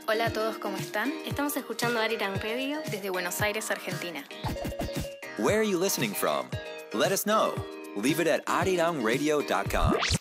Hola a todos, ¿cómo están? Estamos escuchando Arirang Radio desde Buenos Aires, Argentina. Where are you listening from? Let us know. Leave it at arirangradio.com.